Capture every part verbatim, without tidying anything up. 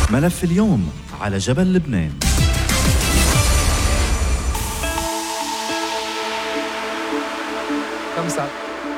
ملف اليوم على جبل لبنان. خمسة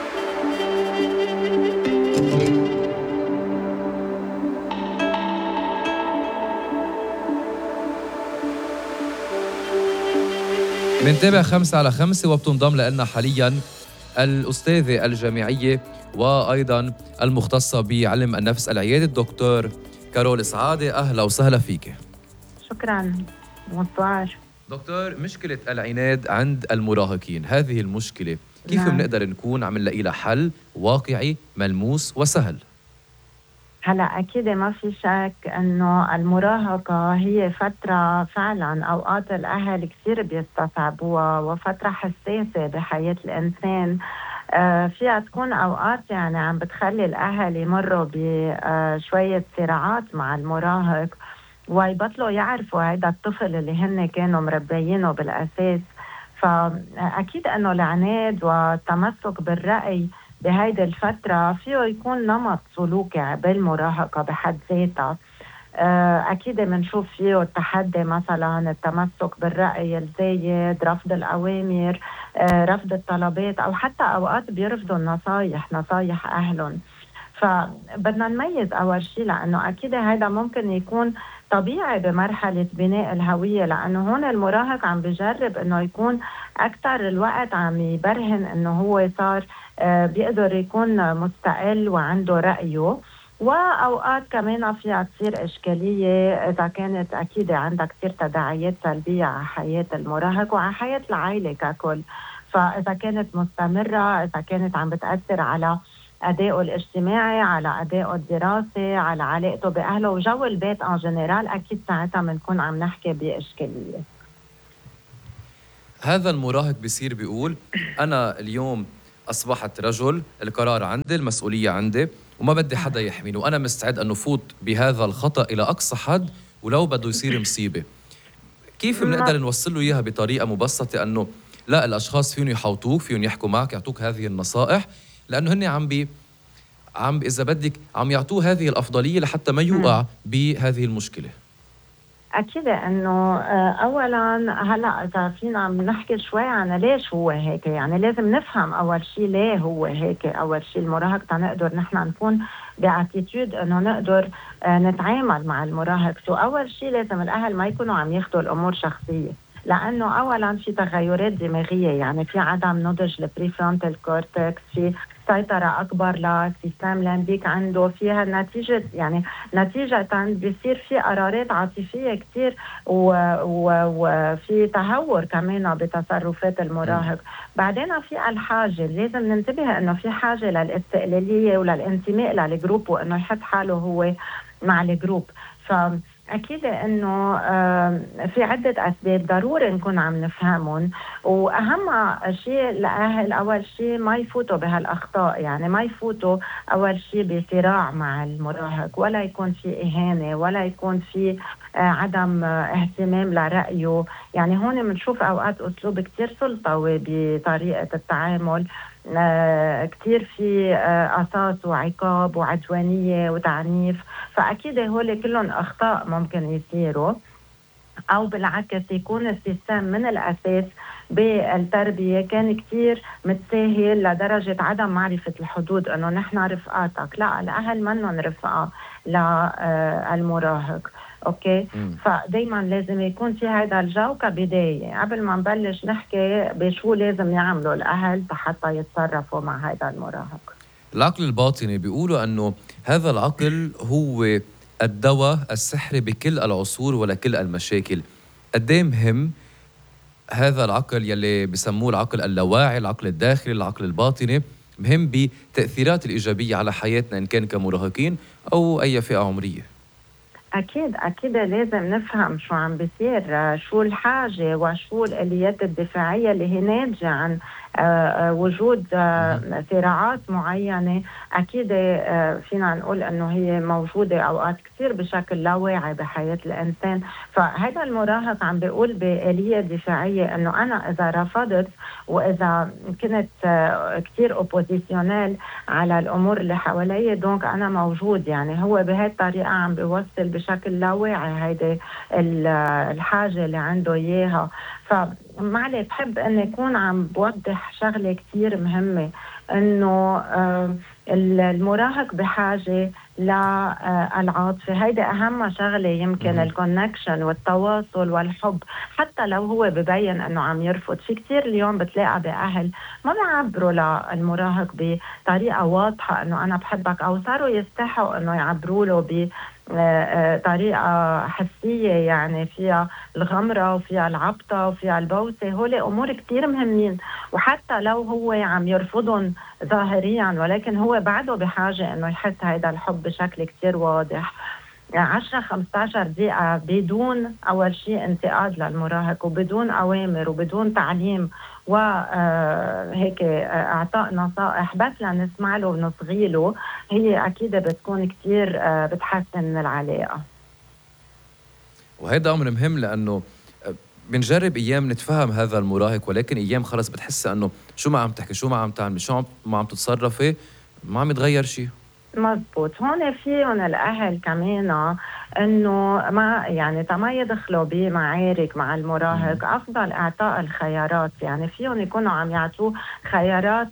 بنتابع خمسة على خمسة، وبتنضم لنا حالياً الأستاذة الجامعية وأيضاً المختصة بعلم النفس العيادي الدكتور كارول سعادة. أهلا وسهلا فيك. شكراً. bonsoir. دكتور، مشكلة العناد عند المراهقين، هذه المشكلة كيف نعم. بنقدر نكون عم نلاقي لها حل واقعي ملموس وسهل؟ هلا اكيد ما في شك انه المراهقه هي فتره فعلا اوقات الاهل كثير بيستصعبوها، وفتره حساسه بحياه الانسان. آه فيها تكون اوقات يعني عم بتخلي الاهل يمروا بشويه صراعات مع المراهق، ويبطلوا يعرفوا هذا الطفل اللي هن كانوا مربيينه بالاساس. فاكيد انه العناد والتمسك بالراي بهيدي الفترة فيه يكون نمط سلوكي بالمراهقة بحد ذاتها. أكيد بنشوف فيه التحدي، مثلا التمسك بالرأي الزايد، رفض الأوامر، رفض الطلبات، أو حتى أوقات بيرفضوا النصايح، نصايح أهلهم. فبدنا نميز أول شيء، لأنه أكيد هذا ممكن يكون طبيعي بمرحلة بناء الهوية، لأنه هون المراهق عم بيجرب أنه يكون أكثر الوقت عم يبرهن أنه هو صار بيقدر يكون مستقل وعنده رأيه. وأوقات كمان فيها تصير إشكالية إذا كانت أكيد عندها كثير تداعيات سلبية على حياة المراهق وعلى حياة العائلة ككل. فإذا كانت مستمرة، إذا كانت عم بتأثر على أدائه الاجتماعي، على أدائه الدراسي، على علاقته بأهله وجو البيت ان جنرال، أكيد ساعتها بنكون عم نحكي بإشكالية. هذا المراهق بيصير بيقول أنا اليوم أصبحت رجل، القرار عندي، المسؤولية عندي، وما بدي حدا يحميني، وأنا مستعد أن أفوت بهذا الخطأ إلى أقصى حد ولو بده يصير مصيبة. كيف بنقدر نوصل له إياها بطريقة مبسطة أنه لا، الأشخاص فيهم يحوطوك، فيهم يحكوا معك، يعطوك هذه النصائح، لأنه هن عم بي عم إذا بدك عم يعطوه هذه الأفضلية لحتى ما يوقع بهذه المشكلة. أكيد إنه أولاً هلأ إذا فينا عم نحكي شوي عن ليش هو هيك، يعني لازم نفهم أول شيء ليه هو هيك. أول شيء المراهق تنقدر نحن نكون باتيتيود إنه نقدر نتعامل مع المراهق. سو أول شيء لازم الأهل ما يكونوا عم ياخدوا الأمور شخصية، لأنه أولاً في تغيرات دماغية، يعني في عدم نضج البريفرونتال كورتكس، في سيطرة أكبر للسيستم الليمبيك عنده، فيها نتيجة يعني نتيجة بيصير في قرارات عاطفية كتير، وفي تهور كمان بتصرفات المراهق. بعدين في الحاجة، لازم ننتبه إنه في حاجة للاستقلالية وللانتماء للجروب، وإنه يحس حاله هو مع الجروب. ف أكيد إنه في عدة أسباب ضروري نكون عم نفهمهم، وأهم شيء الأهل أول شيء ما يفوتوا بهالأخطاء، يعني ما يفوتوا أول شيء بصراع مع المراهق، ولا يكون في إهانة، ولا يكون في عدم اهتمام لرأيه. يعني هون بنشوف أوقات أسلوب كتير سلطوي بطريقة التعامل، آه كتير في آه قصاص وعقاب وعدوانية وتعنيف. فأكيد هول كلهم أخطاء ممكن يصيروا، أو بالعكس يكون السيستم من الأساس بالتربية كان كتير متساهل لدرجة عدم معرفة الحدود، أنه نحن رفقاتك. لا، الأهل منهم رفقة للمراهق. اوكي. مم. فدايما لازم يكون في هذا الجو كبدايه قبل ما نبلش نحكي بشو لازم يعملوا الاهل حتى يتصرفوا مع هذا المراهق. العقل الباطني بيقولوا انه هذا العقل هو الدواء السحري بكل العصور ولكل المشاكل. قد ايه مهم هذا العقل يلي بسموه العقل اللاواعي، العقل الداخلي، العقل الباطني، مهم بتأثيرات الإيجابية على حياتنا إن كان كمراهقين أو أي فئة عمرية. أكيد أكيد لازم نفهم شو عم بيصير، شو الحاجة وشو الآليات الدفاعية اللي هي ناتجة عن آه وجود آه صراعات معينة أكيد آه فينا نقول أنه هي موجودة أوقات كثير بشكل لا واعي بحياة الإنسان. فهذا المراهق عم بيقول بآلية دفاعية أنه أنا إذا رفضت وإذا كنت آه كثير أوبوزيسيونيل على الأمور اللي حوالي دونك أنا موجود. يعني هو بهذه الطريقة عم بيوصل بشكل لا واعي هيدي الحاجة اللي عنده إياها. فمعلي بحب أن يكون عم بوضح شغلة كتير مهمة، أنه المراهق بحاجة للعاطفة. هيدا أهم شغلة يمكن، الكونكشن والتواصل والحب. حتى لو هو ببين أنه عم يرفض، في كتير اليوم بتلاقى بأهل ما بيعبروا للمراهق بطريقة واضحة أنه أنا بحبك، أو صاروا يستحوا أنه يعبروا له ب طريقة حسية، يعني فيها الغمرة وفيها العبطة وفيها البوسة. هول أمور كتير مهمين، وحتى لو هو عم يرفضهم ظاهريا ولكن هو بعده بحاجة أنه يحس هيدا الحب بشكل كتير واضح. عشرة خمسة عشر دقيقة بدون أول شيء انتقاد للمراهق، وبدون أوامر، وبدون تعليم وهيك اعطاء نصائح، بس لنسمع له ونصغي له، هي اكيد بتكون كتير بتحسن من العلاقه. وهذا امر مهم، لانه بنجرب ايام نتفهم هذا المراهق، ولكن ايام خلص بتحس انه شو ما عم تحكي، شو ما عم تعمل، شو ما عم تتصرفي، ما عم يتغير شيء. مزبوط. هون فيهم الأهل كمان إنه ما يعني تما يدخلوا بمعارك مع المراهق، أفضل إعطاء الخيارات. يعني فيهم يكونوا عم يعطوه خيارات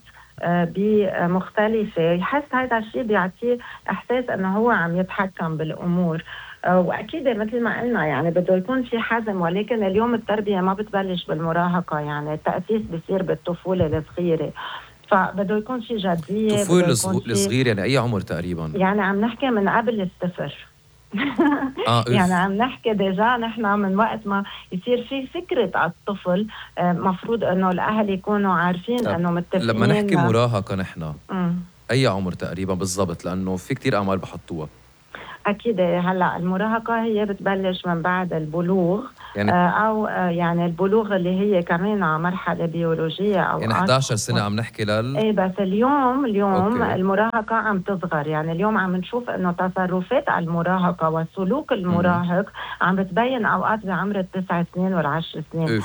بمختلفة، يحس هذا الشيء بيعطيه إحساس إنه هو عم يتحكم بالأمور. وأكيد مثل ما قلنا يعني بده يكون في حزم، ولكن اليوم التربية ما بتبلش بالمراهقة، يعني التأسيس بيصير بالطفولة الصغيرة، فبده يكون في جدية. طفولة الصغير يعني أي عمر تقريبا؟ يعني عم نحكي من قبل الصفر. آه يعني عم نحكي ديجا نحن من وقت ما يصير في فكرة على الطفل، مفروض انه الاهل يكونوا عارفين انه متفقين. لما نحكي مراهقة نحن م. اي عمر تقريبا بالضبط؟ لانه في كتير اعمال بحطوها. أكيد هلأ المراهقة هي بتبلش من بعد البلوغ، يعني أو يعني البلوغ اللي هي كمان مرحلة بيولوجية أو يعني إحدى عشر سنة عم نحكي لل إيه. بس اليوم اليوم أوكي. المراهقة عم تصغر، يعني اليوم عم نشوف إنه تصرفات المراهقة وسلوك المراهق م. عم بتبين أوقات بعمر التسع سنين والعشر سنين.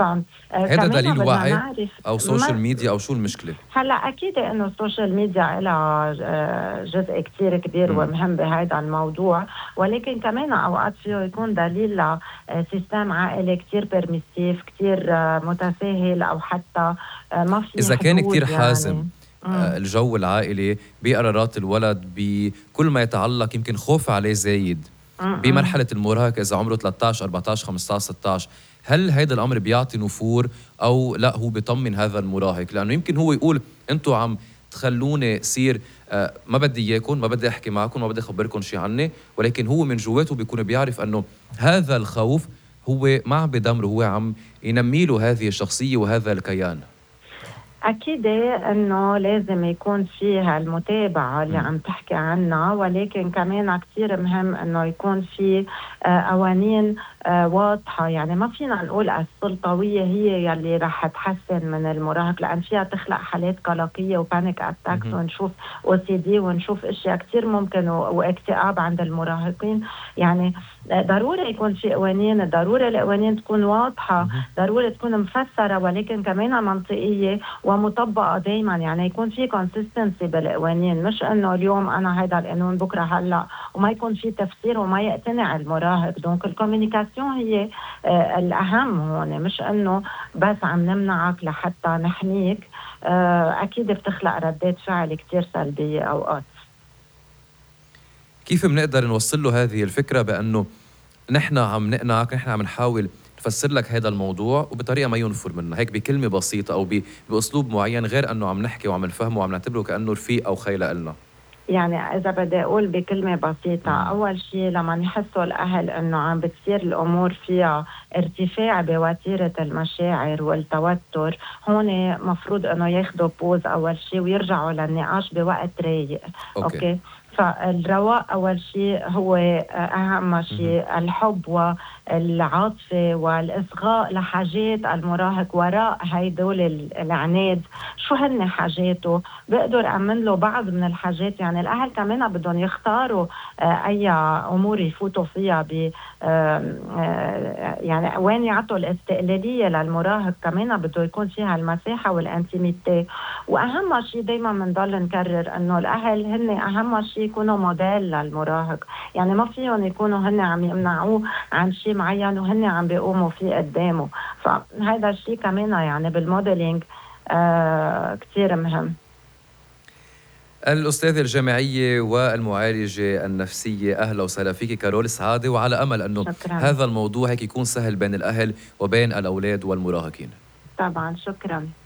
هذا دليل وعي أو سوشيال ميديا أو شو المشكلة؟ هلا أكيد إنه السوشيال ميديا لها جزء كتير كبير م. ومهم بهذا الموضوع، ولكن كمان أوقات فيه يكون دليل لسيستم عائلي كتير بيرميسيف، كتير متساهل، أو حتى ما في إذا كان كتير حازم يعني. الجو العائلي بقرارات الولد، بكل ما يتعلق يمكن خوف عليه زايد بمرحلة المراهقة إذا عمره ثلاثة عشر أربعة عشر خمسة عشر ستة عشر، هل هيدا الأمر بيعطي نفور أو لا هو بيطمن هذا المراهق؟ لأنه يمكن هو يقول أنتوا عم تخلوني صير آه ما بدي إياكم، ما بدي أحكي معكم، ما بدي أخبركم شيء عني، ولكن هو من جواته بيكون بيعرف أنه هذا الخوف هو ما عم بدمره، هو عم ينمي له هذه الشخصية وهذا الكيان. أكيد إنه لازم يكون فيها المتابعة اللي م. عم تحكي عنها، ولكن كمان كتير مهم إنه يكون في قوانين واضحة. يعني ما فينا نقول السلطوية هي يلي رح تحسن من المراهق، لأن فيها تخلق حالات قلقية وبانيك أتاكس، ونشوف أو سي دي، ونشوف أشياء كتير ممكن، واكتئاب عند المراهقين. يعني ضروري يكون في قوانين، ضروري القوانين تكون واضحة، ضروري تكون مفسرة، ولكن كمان منطقية ومطبقة دايما. يعني يكون في كونسيستنسي بالقوانين، مش انه اليوم انا هيدا القانون بكره هلا وما يكون في تفسير وما يقتنع المراهق. دونك الكوميونيكاسيون هي آه الاهم هون، مش انه بس عم نمنعك لحتى نحميك. آه اكيد بتخلق ردات فعل كتير سلبية اوقات. كيف بنقدر نوصل له هذه الفكرة بأنه نحن عم نقنعك، نحن عم نحاول نفسر لك هذا الموضوع وبطريقة ما ينفر منها، هيك بكلمة بسيطة أو بأسلوب معين، غير أنه عم نحكي وعم نفهمه وعم نعتبره كأنه رفيق أو خيلة إلنا؟ يعني إذا بدي أقول بكلمة بسيطة، مم. أول شيء لما يحسوا الأهل إنه عم بتصير الأمور فيها ارتفاع بوتيرة المشاعر والتوتر، هون مفروض إنه ياخدوا بوز أول شيء ويرجعوا للنقاش بوقت رايق. أوكي, أوكي. فالرواء أول شيء هو أهم شيء، الحب والعاطفة والإصغاء لحاجات المراهق وراء هيدول العناد. شو هن حاجاته؟ بقدر أمن له بعض من الحاجات. يعني الأهل كمان بدهم يختاروا أي أمور يفوتوا فيها، ب يعني وين يعطوا الاستقلالية للمراهق، كمان بده يكون فيها المساحة والانتيميتي. وأهم شيء دايما بنضل نكرر إنه الأهل هن أهم شيء يكونوا موديل للمراهق. يعني ما فيهم يكونوا هن عم يمنعوه عن شيء معين وهن عم بيقوموا فيه قدامه. فهذا الشيء كمان يعني بالموديلينج آه كتير مهم. الأستاذة الجامعية والمعالجة النفسية، أهلا وسهلا فيك كارول سعادة، وعلى أمل أنه شكرا. هذا الموضوع هيك يكون سهل بين الأهل وبين الأولاد والمراهقين. طبعا شكرا.